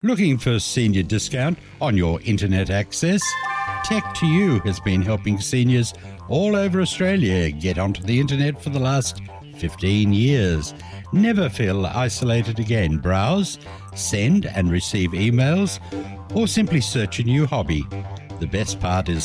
Looking for senior discount on your internet access? Tech2U has been helping seniors all over Australia get onto the internet for the last 15 years. Never feel isolated again. Browse, send and receive emails, or simply search a new hobby. The best part is